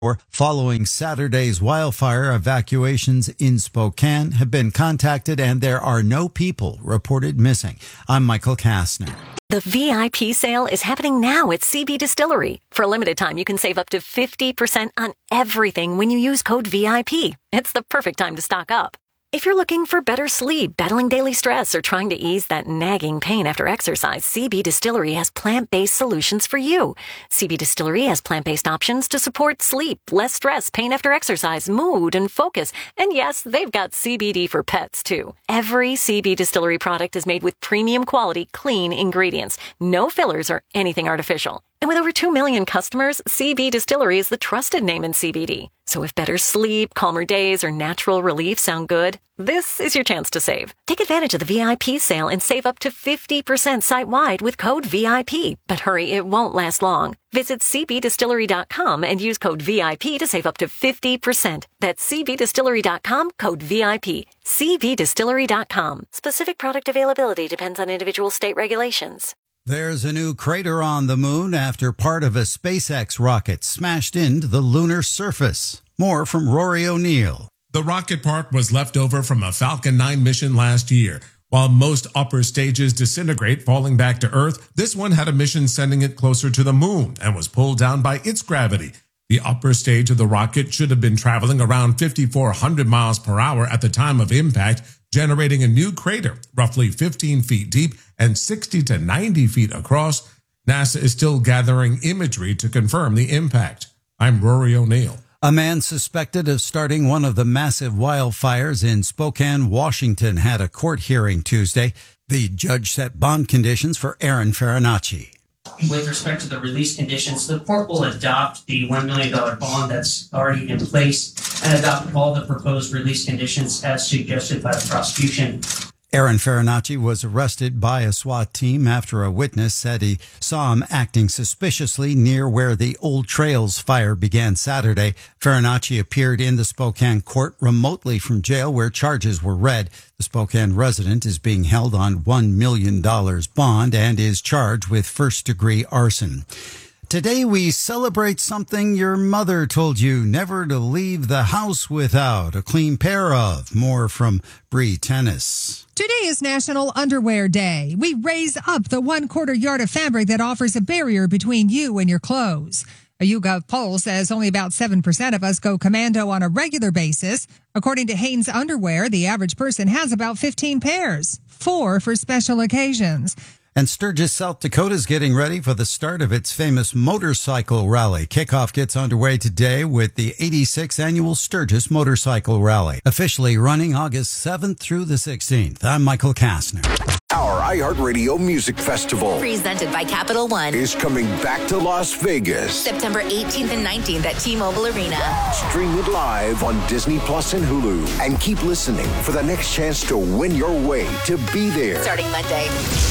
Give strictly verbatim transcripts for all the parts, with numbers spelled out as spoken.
following Saturday's wildfire. Evacuations in Spokane have been contacted and there are no people reported missing. I'm Michael Kastner. The V I P sale is happening now at C B Distillery. For a limited time, you can save up to fifty percent on everything when you use code V I P. It's the perfect time to stock up. If you're looking for better sleep, battling daily stress, or trying to ease that nagging pain after exercise, C B Distillery has plant-based solutions for you. C B Distillery has plant-based options to support sleep, less stress, pain after exercise, mood, and focus. And yes, they've got C B D for pets, too. Every C B Distillery product is made with premium quality, clean ingredients. No fillers or anything artificial. And with over two million customers, C B Distillery is the trusted name in C B D. So if better sleep, calmer days, or natural relief sound good, this is your chance to save. Take advantage of the V I P sale and save up to fifty percent site-wide with code V I P. But hurry, it won't last long. Visit c b distillery dot com and use code V I P to save up to fifty percent. That's c b distillery dot com, code V I P. c b distillery dot com. Specific product availability depends on individual state regulations. There's a new crater on the moon after part of a SpaceX rocket smashed into the lunar surface. More from Rory O'Neill. The rocket part was left over from a Falcon nine mission last year. While most upper stages disintegrate, falling back to Earth, this one had a mission sending it closer to the moon and was pulled down by its gravity. The upper stage of the rocket should have been traveling around fifty-four hundred miles per hour at the time of impact, generating a new crater roughly fifteen feet deep and sixty to ninety feet across. NASA is still gathering imagery to confirm the impact. I'm Rory O'Neill. A man suspected of starting one of the massive wildfires in Spokane, Washington, had a court hearing Tuesday. The judge set bond conditions for Aaron Farinacci. With respect to the release conditions, the court will adopt the one million dollars bond that's already in place and adopt all the proposed release conditions as suggested by the prosecution. Aaron Farinacci was arrested by a SWAT team after a witness said he saw him acting suspiciously near where the Old Trails fire began Saturday. Farinacci appeared in the Spokane court remotely from jail where charges were read. The Spokane resident is being held on one million dollars bond and is charged with first-degree arson. Today we celebrate something your mother told you never to leave the house without, a clean pair of. More from Bree Tennis. Today is National Underwear Day. We raise up the one-quarter yard of fabric that offers a barrier between you and your clothes. A YouGov poll says only about seven percent of us go commando on a regular basis. According to Hanes Underwear, the average person has about fifteen pairs, four for special occasions. And Sturgis, South Dakota is getting ready for the start of its famous motorcycle rally. Kickoff gets underway today with the eighty-sixth Annual Sturgis Motorcycle Rally, officially running August seventh through the sixteenth. I'm Michael Kastner. Our iHeartRadio Music Festival, presented by Capital One, is coming back to Las Vegas. September eighteenth and nineteenth at T-Mobile Arena. Stream it live on Disney Plus and Hulu. And keep listening for the next chance to win your way to be there. Starting Monday.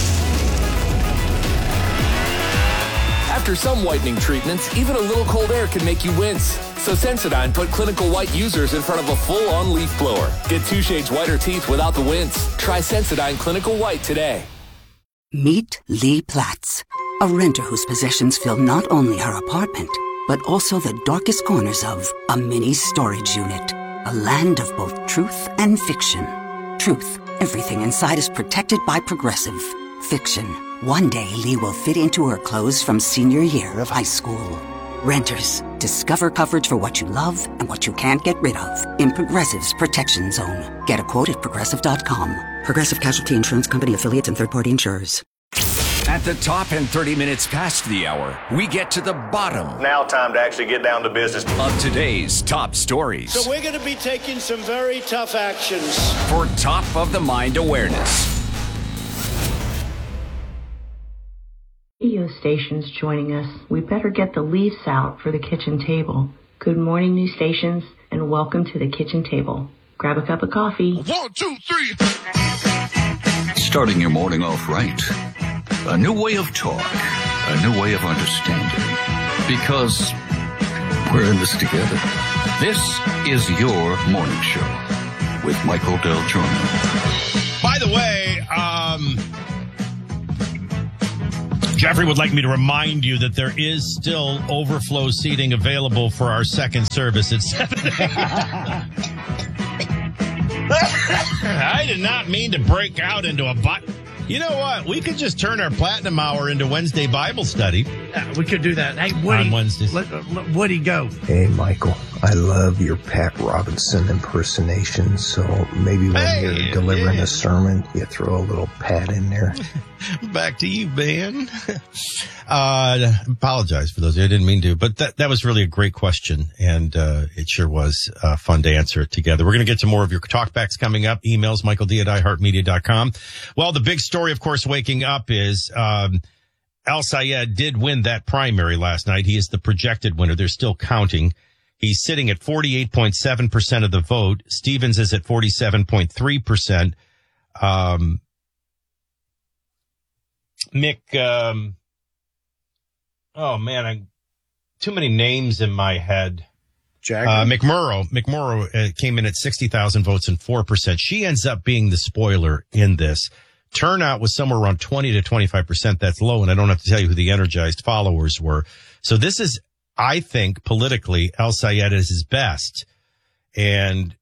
After some whitening treatments, even a little cold air can make you wince. So Sensodyne put clinical white users in front of a full-on leaf blower. Get two shades whiter teeth without the wince. Try Sensodyne Clinical White today. Meet Lee Platts, a renter whose possessions fill not only her apartment, but also the darkest corners of a mini storage unit. A land of both truth and fiction. Truth, everything inside is protected by Progressive. Fiction, one day Lee will fit into her clothes from senior year of high school. Renters, discover coverage for what you love and what you can't get rid of in Progressive's Protection Zone. Get a quote at progressive dot com. Progressive Casualty Insurance Company affiliates and third-party insurers. At the top and thirty minutes past the hour, we get to the bottom. Now time to actually get down to business. Of today's top stories. So we're going to be taking some very tough actions. For top of the mind awareness. Radio stations joining us. We better get the leaves out for the kitchen table. Good morning, new stations, and welcome to the kitchen table. Grab a cup of coffee. One, two, three. Starting your morning off right. A new way of talk. A new way of understanding. Because we're in this together. This is your morning show with Michael Del Giorno. By the way, um... Jeffrey would like me to remind you that there is still overflow seating available for our second service at seven a.m. I did not mean to break out into a butt. You know what? We could just turn our Platinum Hour into Wednesday Bible study. Yeah, we could do that. Hey, Woody, on Wednesdays. Let, let Woody go. Hey, Michael, I love your Pat Robinson impersonation, so maybe when hey, you're delivering yeah. a sermon, you throw a little Pat in there. Back to you, man. uh, apologize for those. I didn't mean to, but that, that was really a great question, and uh, it sure was uh, fun to answer it together. We're going to get to more of your talkbacks coming up. Emails, Michael D at i heart media dot com. Well, the big story, of course, waking up is um, Al Sayed did win that primary last night. He is the projected winner. They're still counting. He's sitting at forty-eight point seven percent of the vote. Stevens is at forty-seven point three percent. Um, Mick, um, oh man, I, too many names in my head. Jagger? Uh, McMurrow, McMurrow uh, came in at sixty thousand votes and four percent. She ends up being the spoiler in this. Turnout was somewhere around twenty to twenty-five percent. That's low, and I don't have to tell you who the energized followers were. So this is, I think, politically, Al Sayed is his best. And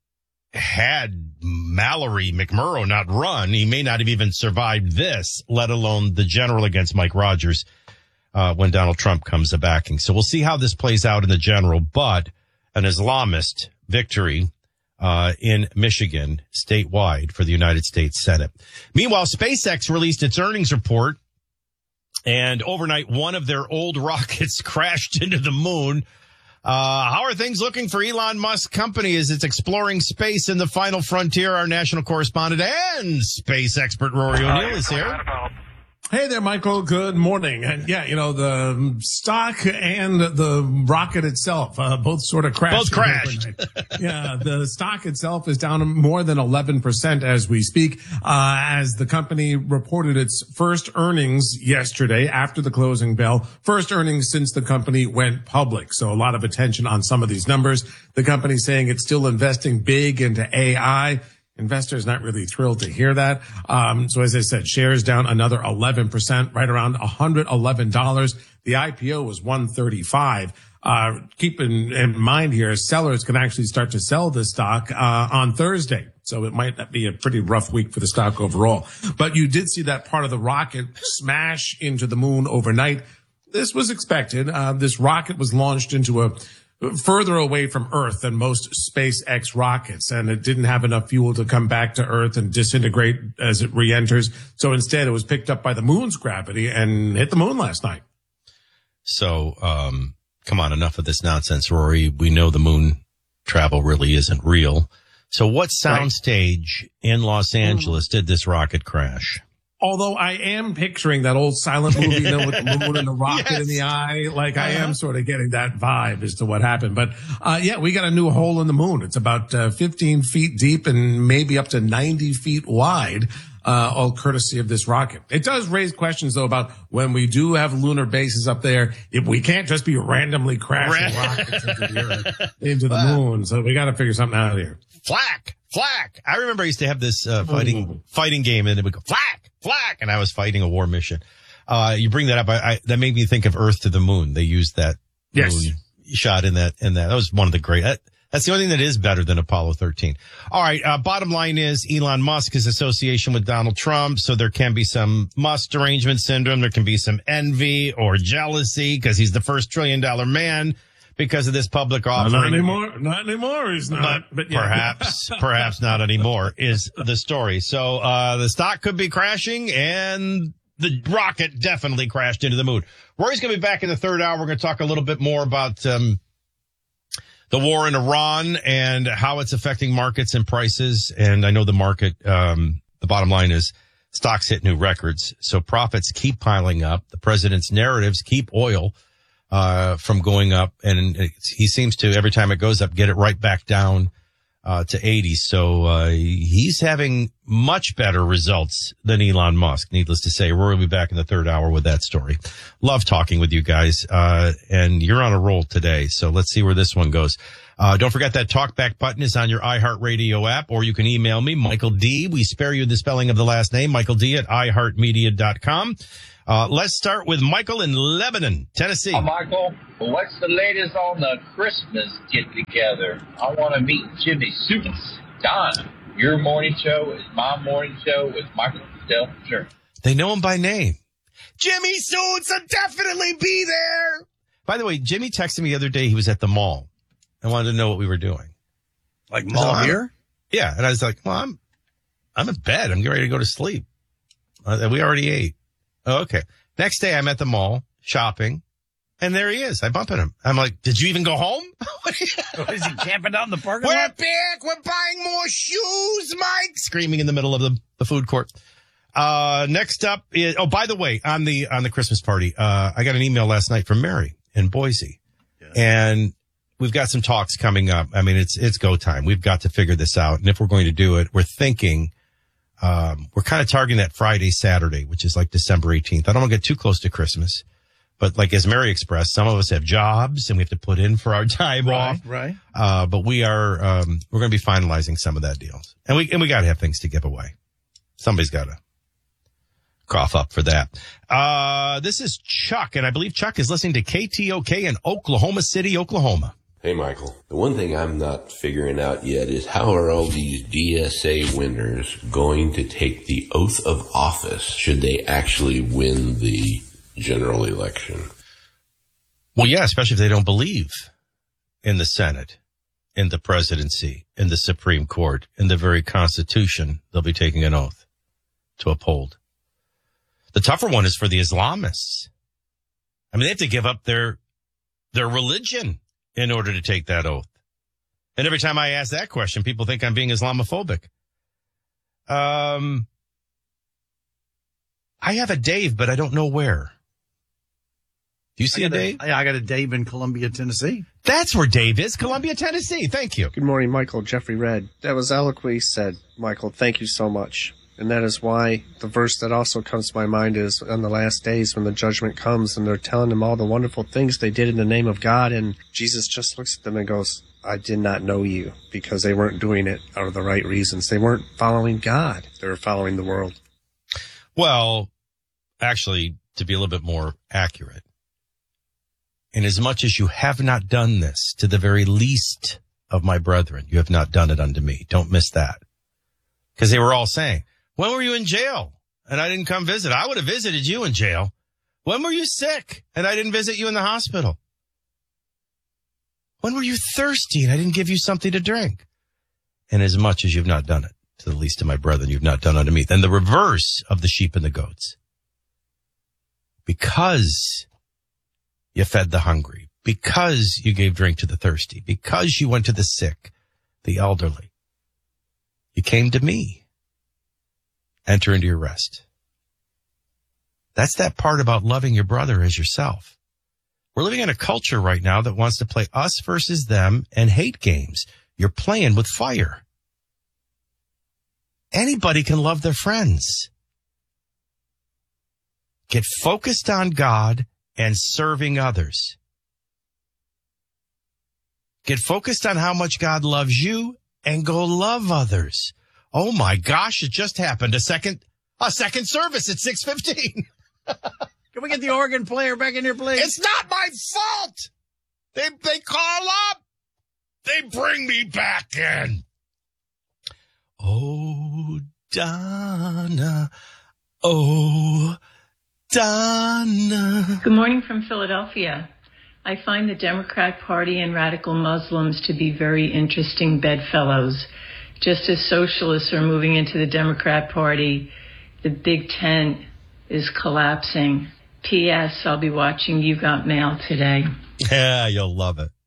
had Mallory McMurrow not run, he may not have even survived this, let alone the general against Mike Rogers, uh, when Donald Trump comes a backing. So we'll see how this plays out in the general, but an Islamist victory, uh, in Michigan statewide for the United States Senate. Meanwhile, SpaceX released its earnings report, and overnight, one of their old rockets crashed into the moon. Uh, how are things looking for Elon Musk's company as it's exploring space in the final frontier? Our national correspondent and space expert Rory O'Neill is here. Hey there, Michael. Good morning. And yeah, you know, the stock and the rocket itself, uh, both sort of crashed. Both crashed. Yeah, the stock itself is down more than eleven percent as we speak, uh, as the company reported its first earnings yesterday after the closing bell. First earnings since the company went public. So a lot of attention on some of these numbers. The company saying it's still investing big into A I. Investors not really thrilled to hear that. Um, so as I said, shares down another eleven percent, right around one hundred eleven dollars. The I P O was one thirty-five. Uh, keep in, in mind here, sellers can actually start to sell this stock, uh, on Thursday. So it might be a pretty rough week for the stock overall. But you did see that part of the rocket smash into the moon overnight. This was expected. Uh, this rocket was launched into a further away from Earth than most SpaceX rockets, and it didn't have enough fuel to come back to Earth and disintegrate as it re-enters. So instead, it was picked up by the moon's gravity and hit the moon last night. So, um, come on, enough of this nonsense, Rory. We know the moon travel really isn't real. So what soundstage right. in Los Angeles did this rocket crash? Although I am picturing that old silent movie, you know, with the moon and the rocket yes. in the eye. Like I am sort of getting that vibe as to what happened. But, uh, yeah, we got a new hole in the moon. It's about, uh, fifteen feet deep and maybe up to ninety feet wide, uh, all courtesy of this rocket. It does raise questions though about when we do have lunar bases up there, if we can't just be randomly crashing rockets into the earth, into the moon. So we got to figure something out here. Flak, flak. I remember I used to have this, uh, fighting, oh. fighting game and it would go flak. Flak, and I was fighting a war mission. Uh, you bring that up. I, I, that made me think of Earth to the Moon. They used that yes. moon shot in that, in that. That was one of the great, that, that's the only thing that is better than Apollo thirteen. All right. Uh, bottom line is Elon Musk's association with Donald Trump. So there can be some Musk derangement syndrome. There can be some envy or jealousy because he's the first trillion dollar man because of this public offering. Not anymore. Not anymore. He's not. But, but yeah. perhaps, perhaps not anymore is the story. So, uh, the stock could be crashing and the rocket definitely crashed into the moon. Rory's going to be back in the third hour. We're going to talk a little bit more about, um, the war in Iran and how it's affecting markets and prices. And I know the market, um, the bottom line is stocks hit new records. So profits keep piling up. The president's narratives keep oil uh, from going up. And he seems to, every time it goes up, get it right back down, uh, to eighty. So, uh, he's having much better results than Elon Musk. Needless to say, Rory will be back in the third hour with that story. Love talking with you guys. Uh, and you're on a roll today. So let's see where this one goes. Uh, don't forget that talkback button is on your iHeartRadio app, or you can email me, Michael D. We spare you the spelling of the last name, Michael D at i heart media dot com. Uh, let's start with Michael in Lebanon, Tennessee. Hi, Michael. What's the latest on the Christmas get-together? I want to meet Jimmy Suits. Donna, your morning show is my morning show with Michael Del. Sure. They know him by name. Jimmy Suits will definitely be there. By the way, Jimmy texted me the other day. He was at the mall. I wanted to know what we were doing. Like mall here? Yeah. And I was like, well, I'm, I'm in bed. I'm getting ready to go to sleep. Uh, we already ate. Oh, okay. Next day I'm at the mall shopping and there he is. I bump into him. I'm like, did you even go home? Is he camping out in the parking We're lot? back. We're buying more shoes, Mike. Screaming in the middle of the, the food court. Uh, next up is, oh, by the way, on the, on the Christmas party, uh, I got an email last night from Mary in Boise yeah. and we've got some talks coming up. I mean, it's, it's go time. We've got to figure this out. And if we're going to do it, we're thinking, um, we're kind of targeting that Friday, Saturday, which is like December eighteenth. I don't want to get too close to Christmas, but like as Mary expressed, some of us have jobs and we have to put in for our time right, off. Right. Uh, but we are, um, we're going to be finalizing some of that deals and we, and we got to have things to give away. Somebody's got to cough up for that. Uh, this is Chuck, and I believe Chuck is listening to K T O K in Oklahoma City, Oklahoma. Hey, Michael. The one thing I'm not figuring out yet is how are all these D S A winners going to take the oath of office should they actually win the general election? Well, yeah, especially if they don't believe in the Senate, in the presidency, in the Supreme Court, in the very Constitution they'll be taking an oath to uphold. The tougher one is for the Islamists. I mean, they have to give up their their religion in order to take that oath. And every time I ask that question, people think I'm being Islamophobic. Um, I have a Dave, but I don't know where. Do you see a Dave? Yeah, I got a Dave in Columbia, Tennessee. That's where Dave is, Columbia, Tennessee. Thank you. Good morning, Michael. Jeffrey Red. That was eloquently said, Michael. Thank you so much. And that is why the verse that also comes to my mind is on the last days when the judgment comes and they're telling them all the wonderful things they did in the name of God. And Jesus just looks at them and goes, I did not know you, because they weren't doing it out of the right reasons. They weren't following God. They were following the world. Well, actually, to be a little bit more accurate, inasmuch as you have not done this to the very least of my brethren, you have not done it unto me. Don't miss that. Because they were all saying, when were you in jail? And I didn't come visit. I would have visited you in jail. When were you sick? And I didn't visit you in the hospital. When were you thirsty? And I didn't give you something to drink. And as much as you've not done it to the least of my brethren, you've not done unto me. Then the reverse of the sheep and the goats. Because you fed the hungry, because you gave drink to the thirsty, because you went to the sick, the elderly, you came to me. Enter into your rest. That's that part about loving your brother as yourself. We're living in a culture right now that wants to play us versus them and hate games. You're playing with fire. Anybody can love their friends. Get focused on God and serving others. Get focused on how much God loves you and go love others. Oh my gosh, it just happened. A second, a second service at six fifteen. Can we get the organ player back in here, please? It's not my fault. They, they call up. They bring me back in. Oh, Donna. Oh, Donna. Good morning from Philadelphia. I find the Democrat Party and radical Muslims to be very interesting bedfellows. Just as socialists are moving into the Democrat Party, the Big Tent is collapsing. P S. I'll be watching You Got Mail today. Yeah, you'll love it.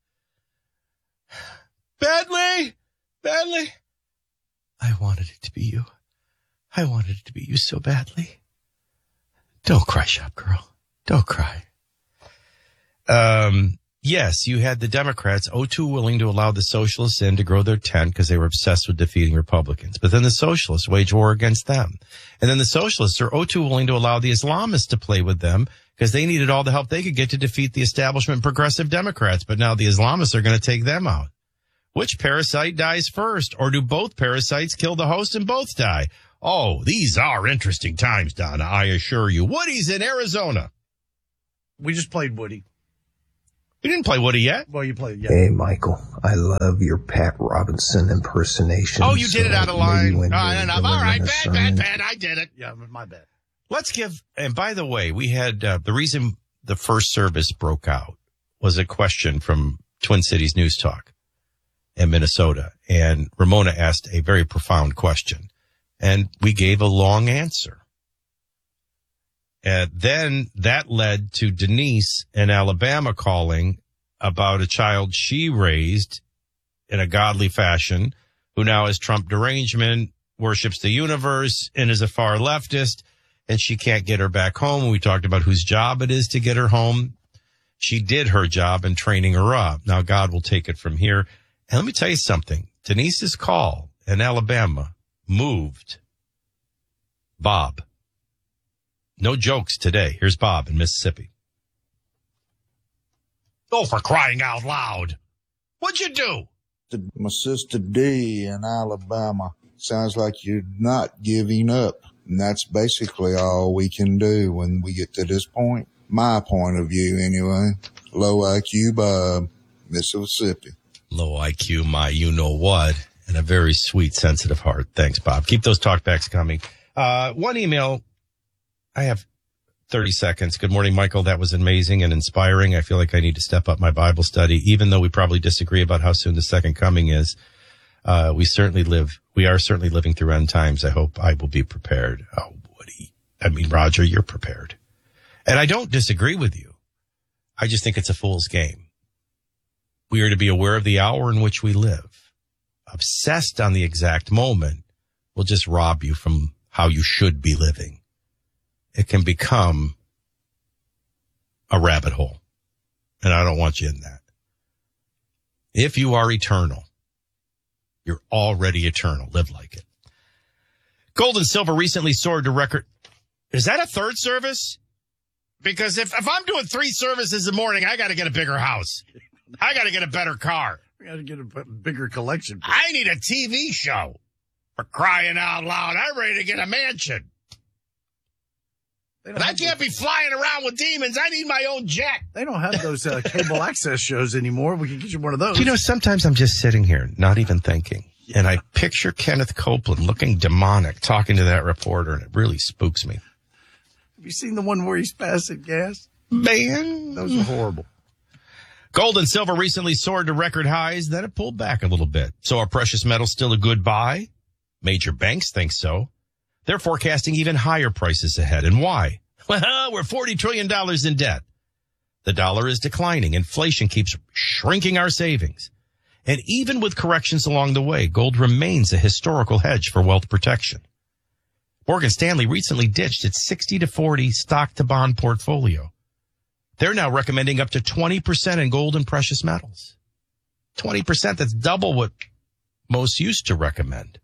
Badly, badly. I wanted it to be you. I wanted it to be you so badly. Don't cry, shop girl. Don't cry. Um, yes, you had the Democrats, oh two willing to allow the socialists in to grow their tent because they were obsessed with defeating Republicans. But then the socialists wage war against them. And then the socialists are oh two willing to allow the Islamists to play with them because they needed all the help they could get to defeat the establishment progressive Democrats. But now the Islamists are going to take them out. Which parasite dies first? Or do both parasites kill the host and both die? Oh, these are interesting times, Donna, I assure you. Woody's in Arizona. We just played Woody. We didn't play Woody yet. Well, you played, yeah. Hey, Michael, I love your Pat Robinson impersonation. Oh, you did it out of line. Oh, enough. All right, bad, bad, sermon. bad. I did it. Yeah, my bad. Let's give, and by the way, we had, uh, the reason the first service broke out was a question from Twin Cities News Talk in Minnesota. And Ramona asked a very profound question. And we gave a long answer. And then that led to Denise in Alabama calling about a child she raised in a godly fashion, who now has Trump derangement, worships the universe, and is a far leftist, and she can't get her back home. We talked about whose job it is to get her home. She did her job in training her up. Now God will take it from here. And let me tell you something. Denise's call in Alabama moved Bob. No jokes today. Here's Bob in Mississippi. Oh, for crying out loud. What'd you do? My sister D in Alabama. Sounds like you're not giving up. And that's basically all we can do when we get to this point. My point of view, anyway. Low I Q Bob, Mississippi. Low I Q, my you-know-what, and a very sweet, sensitive heart. Thanks, Bob. Keep those talkbacks coming. Uh, one email. I have thirty seconds. Good morning, Michael. That was amazing and inspiring. I feel like I need to step up my Bible study, even though we probably disagree about how soon the second coming is. Uh, we certainly live, we are certainly living through end times. I hope I will be prepared. Oh, Woody. I mean, Roger, you're prepared. And I don't disagree with you. I just think it's a fool's game. We are to be aware of the hour in which we live. Obsessed on the exact moment will just rob you from how you should be living. It can become a rabbit hole. And I don't want you in that. If you are eternal, you're already eternal. Live like it. Gold and silver recently soared to record. Is that a third service? Because if, if I'm doing three services in the morning, I got to get a bigger house. I got to get a better car. We got to get a bigger collection. I need a T V show. For crying out loud, I'm ready to get a mansion. But I can't be flying around with demons. I need my own jet. They don't have those uh, cable access shows anymore. We can get you one of those. You know, sometimes I'm just sitting here, not even thinking. Yeah. And I picture Kenneth Copeland looking demonic, talking to that reporter, and it really spooks me. Have you seen the one where he's passing gas? Man. Those are horrible. Gold and silver recently soared to record highs, then it pulled back a little bit. So are precious metals still a good buy? Major banks think so. They're forecasting even higher prices ahead. And why? Well, we're forty trillion dollars in debt. The dollar is declining. Inflation keeps shrinking our savings. And even with corrections along the way, gold remains a historical hedge for wealth protection. Morgan Stanley recently ditched its sixty to forty stock to bond portfolio. They're now recommending up to twenty percent in gold and precious metals. twenty percent, that's double what most used to recommend.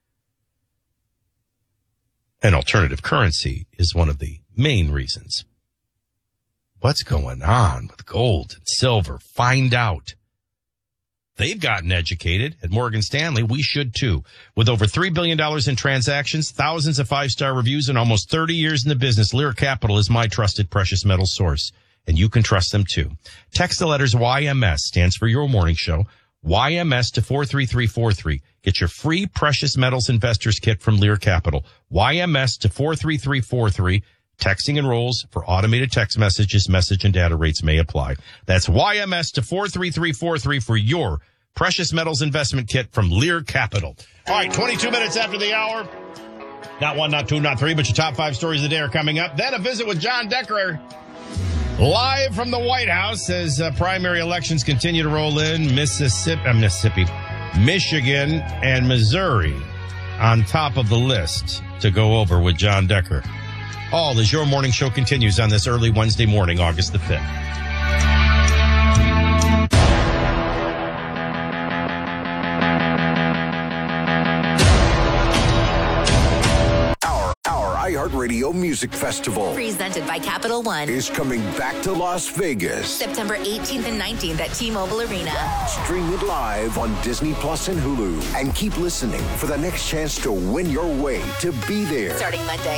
An alternative currency is one of the main reasons. What's going on with gold and silver? Find out. They've gotten educated at Morgan Stanley. We should too. With over three billion dollars in transactions, thousands of five-star reviews, and almost thirty years in the business, Lear Capital is my trusted precious metal source, and you can trust them too. Text the letters Y M S, stands for Your Morning Show, Y M S to four three three four three. Get your free Precious Metals Investors Kit from Lear Capital. Y M S to four three three four three. Texting enrolls for automated text messages. Message and data rates may apply. That's Y M S to four three three four three for your Precious Metals Investment Kit from Lear Capital. All right, twenty-two minutes after the hour. Not one, not two, not three, but your top five stories of the day are coming up. Then a visit with John Decker. Live from the White House as uh, primary elections continue to roll in. Mississippi, uh, Mississippi, Michigan, and Missouri on top of the list to go over with John Decker. All as your morning show continues on this early Wednesday morning, August the fifth. Radio Music Festival Presented by Capital One. is coming back to Las Vegas. September eighteenth and nineteenth at T-Mobile Arena. Stream it live on Disney Plus and Hulu. And keep listening for the next chance to win your way to be there. Starting Monday.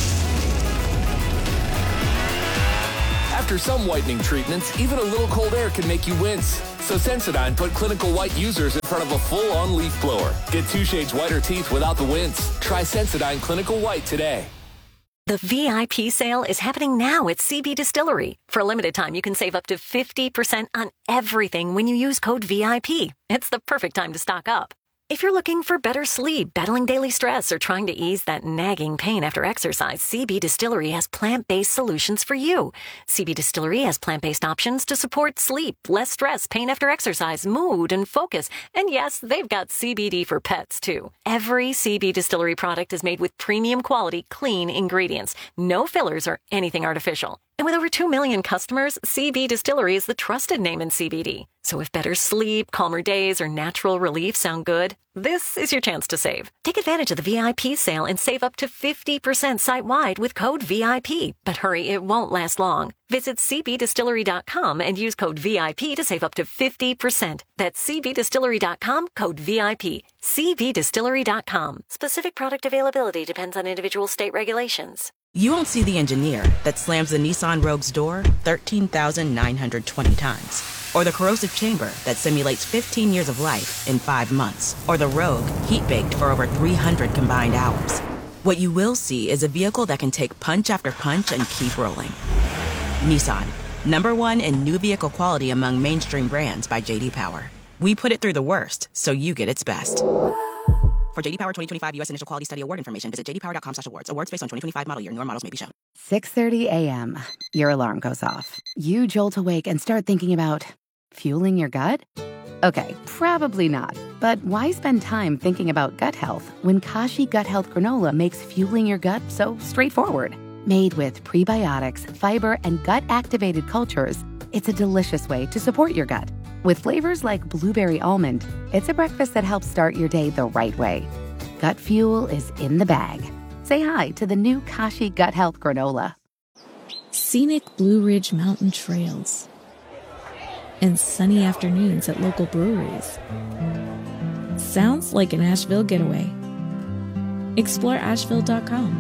After some whitening treatments, even a little cold air can make you wince. So Sensodyne put clinical white users in front of a full-on leaf blower. Get two shades whiter teeth without the wince. Try Sensodyne Clinical White today. The V I P sale is happening now at C B Distillery. For a limited time, you can save up to fifty percent on everything when you use code V I P. It's the perfect time to stock up. If you're looking for better sleep, battling daily stress, or trying to ease that nagging pain after exercise, C B Distillery has plant-based solutions for you. C B Distillery has plant-based options to support sleep, less stress, pain after exercise, mood, and focus. And yes, they've got C B D for pets, too. Every C B Distillery product is made with premium quality, clean ingredients. No fillers or anything artificial. And with over two million customers, C B Distillery is the trusted name in C B D. So if better sleep, calmer days, or natural relief sound good, this is your chance to save. Take advantage of the V I P sale and save up to fifty percent site-wide with code V I P. But hurry, it won't last long. Visit c b distillery dot com and use code V I P to save up to fifty percent. That's c b distillery dot com, code V I P. c b distillery dot com. Specific product availability depends on individual state regulations. You won't see the engineer that slams the Nissan Rogue's door thirteen thousand nine hundred twenty times. Or the corrosive chamber that simulates fifteen years of life in five months. Or the Rogue heat-baked for over three hundred combined hours. What you will see is a vehicle that can take punch after punch and keep rolling. Nissan, number one in new vehicle quality among mainstream brands by J D Power. We put it through the worst, so you get its best. For J D Power twenty twenty-five U S Initial Quality Study Award information, visit j d power dot com slash awards. Awards based on twenty twenty-five model year. Newer models may be shown. six thirty a.m. Your alarm goes off. You jolt awake and start thinking about fueling your gut? Okay, probably not. But why spend time thinking about gut health when Kashi Gut Health Granola makes fueling your gut so straightforward? Made with prebiotics, fiber, and gut-activated cultures, it's a delicious way to support your gut. With flavors like blueberry almond, it's a breakfast that helps start your day the right way. Gut fuel is in the bag. Say hi to the new Kashi Gut Health Granola. Scenic Blue Ridge Mountain trails and sunny afternoons at local breweries. Sounds like an Asheville getaway. Explore asheville dot com.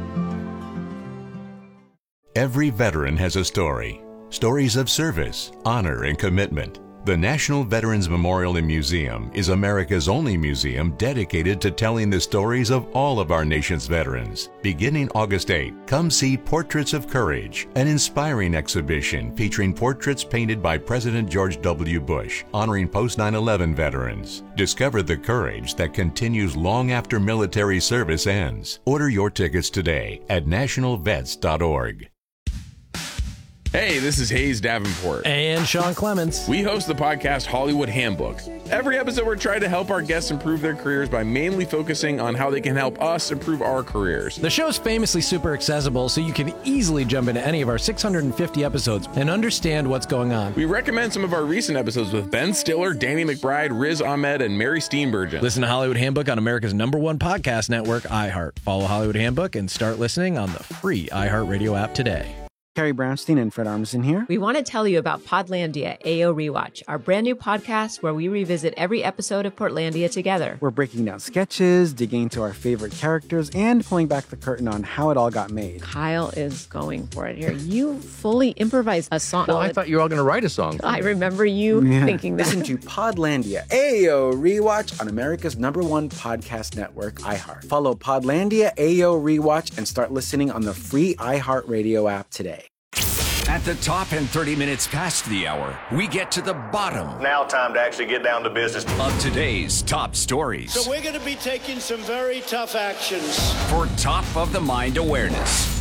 Every veteran has a story. Stories of service, honor, and commitment. The National Veterans Memorial and Museum is America's only museum dedicated to telling the stories of all of our nation's veterans. Beginning August eighth, come see Portraits of Courage, an inspiring exhibition featuring portraits painted by President George W. Bush, honoring post nine eleven veterans. Discover the courage that continues long after military service ends. Order your tickets today at national vets dot org. Hey, this is Hayes Davenport. And Sean Clements. We host the podcast Hollywood Handbook. Every episode, we're trying to help our guests improve their careers by mainly focusing on how they can help us improve our careers. The show's famously super accessible, so you can easily jump into any of our six hundred fifty episodes and understand what's going on. We recommend some of our recent episodes with Ben Stiller, Danny McBride, Riz Ahmed, and Mary Steenburgen. Listen to Hollywood Handbook on America's number one podcast network, iHeart. Follow Hollywood Handbook and start listening on the free iHeartRadio app today. Carrie Brownstein and Fred Armisen here. We want to tell you about Podlandia A O Rewatch, our brand new podcast where we revisit every episode of Portlandia together. We're breaking down sketches, digging into our favorite characters, and pulling back the curtain on how it all got made. Kyle is going for it here. You fully improvised a song. Well, I thought you were all going to write a song. I remember you yeah. thinking that. Listen to Podlandia A O Rewatch on America's number one podcast network, iHeart. Follow Podlandia A O Rewatch and start listening on the free iHeartRadio app today. At the top and thirty minutes past the hour, we get to the bottom. Now time to actually get down to business. Of today's top stories. So we're going to be taking some very tough actions. For top of the mind awareness.